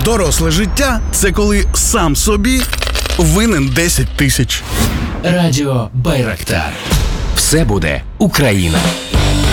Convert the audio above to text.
Доросле життя – це коли сам собі винен 10 тисяч. Радіо Байрактар. Все буде Україна.